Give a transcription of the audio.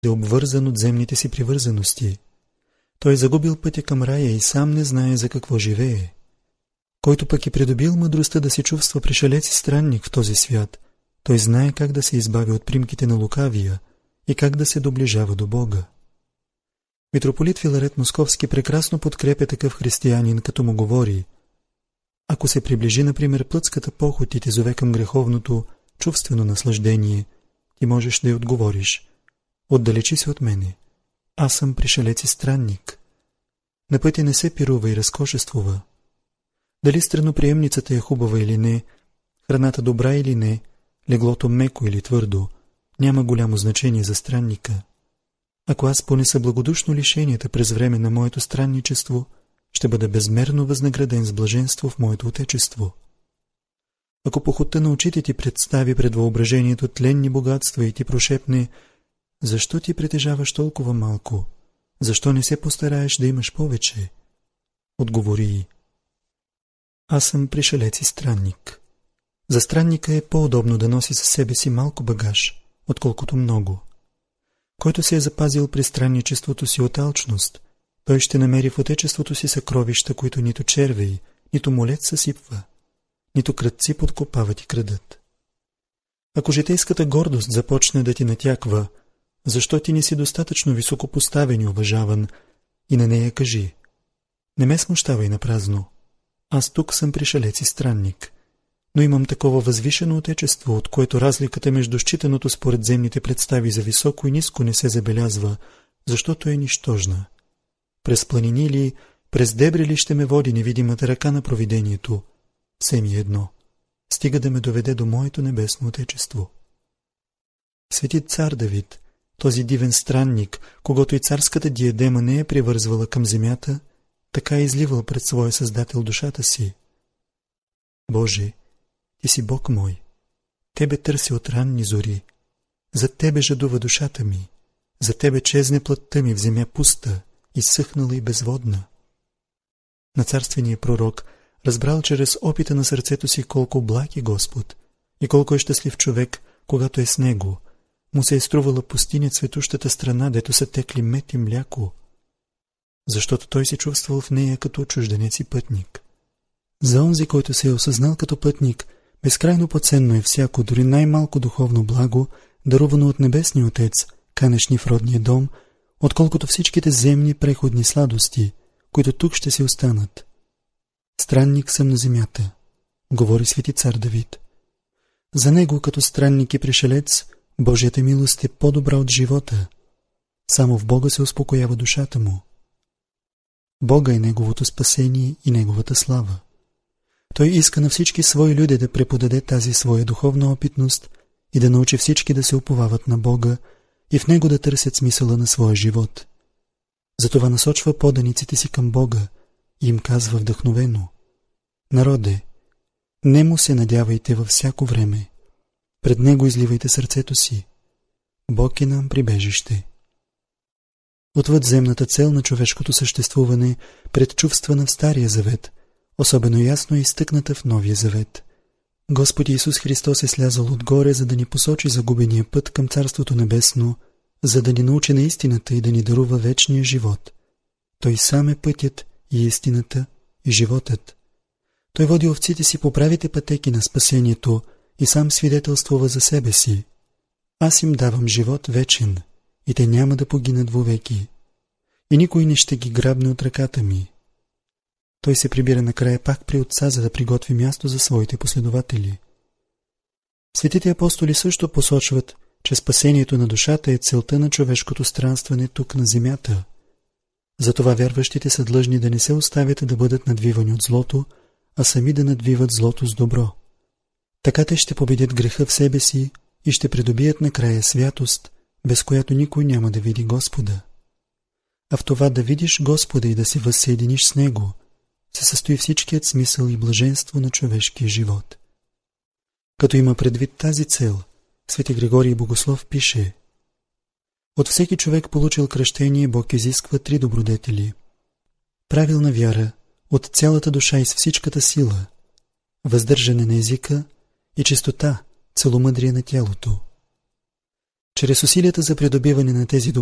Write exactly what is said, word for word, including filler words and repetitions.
е обвързан от земните си привързаности. Той е загубил пътя към рая и сам не знае за какво живее. Който пък е придобил мъдростта да се чувства пришелец и странник в този свят, той знае как да се избави от примките на лукавия и как да се доближава до Бога. Митрополит Филарет Московски прекрасно подкрепя такъв християнин, като му говори: ако се приближи, например, плътската похот и те зове към греховното, чувствено наслаждение, ти можеш да й отговориш: отдалечи се от мене, аз съм пришелец и странник. На пътя не се пирува и разкошествува. Дали страноприемницата е хубава или не, храната добра или не, леглото меко или твърдо, няма голямо значение за странника. Ако аз понеса благодушно лишенията през време на моето странничество, ще бъда безмерно възнаграден с блаженство в моето отечество. Ако похота на очите ти представи пред въображението тленни богатства и ти прошепне: защо ти притежаваш толкова малко? Защо не се постараеш да имаш повече? Отговори: аз съм пришелец и странник. За странника е по-удобно да носи със себе си малко багаж, отколкото много. Който се е запазил при странничеството си от алчност, той ще намери в отечеството си съкровища, които нито червей, нито молец съсипва, нито крадци подкопават и крадат. Ако житейската гордост започне да ти натяква, защо ти не си достатъчно високо поставен и уважаван, и на нея кажи: не ме смущавай напразно, аз тук съм пришелец и странник, но имам такова възвишено отечество, от което разликата между считаното според земните представи за високо и ниско не се забелязва, защото е нищожна. През планини ли, през дебри ли ще ме води невидимата ръка на провидението, все ми едно, стига да ме доведе до моето небесно отечество. Свети цар Давид, този дивен странник, когато и царската диадема не е привързвала към земята, така е изливал пред своя Създател душата си: Боже, ти си Бог мой, Тебе търси от ранни зори, за Тебе жадува душата ми, за Тебе чезне плътта ми в земя пуста, изсъхнала и безводна. На царствения пророк разбрал чрез опита на сърцето си колко благ е Господ и колко е щастлив човек, когато е с Него, му се е струвала пустиня цветущата страна, дето са текли мед и мляко, защото той се чувствал в нея като чужденец и пътник. За онзи, който се е осъзнал като пътник, безкрайно по-ценно е всяко, дори най-малко духовно благо, дарувано от Небесния Отец, канешни в родния дом, отколкото всичките земни преходни сладости, които тук ще си останат. Странник съм на земята, говори свети цар Давид. За него, като странник и пришелец, Божията милост е по-добра от живота. Само в Бога се успокоява душата му. Бога е неговото спасение и неговата слава. Той иска на всички свои люди да преподаде тази своя духовна опитност и да научи всички да се уповават на Бога и в Него да търсят смисъла на своя живот. Затова насочва поданиците си към Бога и им казва вдъхновено: народе, нему се надявайте във всяко време, пред Него изливайте сърцето си. Бог е нам прибежище. Отвъд земната цел на човешкото съществуване, предчувствана в Стария завет, особено ясно е изтъкната в Новия завет. Господ Исус Христос е слязал отгоре, за да ни посочи загубения път към Царството Небесно, за да ни научи на истината и да ни дарува вечния живот. Той сам е пътят и истината и животът. Той води овците си по правите пътеки на спасението и сам свидетелствува за себе си: аз им давам живот вечен и те няма да погинат вовеки, и никой не ще ги грабне от ръката ми. Той се прибира накрая пак при Отца, за да приготви място за своите последователи. Светите апостоли също посочват, че спасението на душата е целта на човешкото странстване тук на земята. Затова вярващите са длъжни да не се оставят да бъдат надвивани от злото, а сами да надвиват злото с добро. Така те ще победят греха в себе си и ще придобият накрая святост, без която никой няма да види Господа. А в това да видиш Господа и да се възсъединиш с Него се състои всичкият смисъл и блаженство на човешкия живот. Като има предвид тази цел, свети Григорий Богослов пише: от всеки човек получил кръщение Бог изисква три добродетели: правилна вяра от цялата душа и с всичката сила, въздържане на езика и чистота, целомъдрие на тялото. Чрез усилията за придобиване на тези